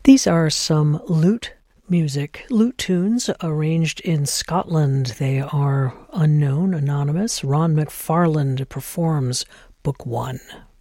These are some lute tunes arranged in Scotland. They are unknown, anonymous. Ron McFarland performs Book 1.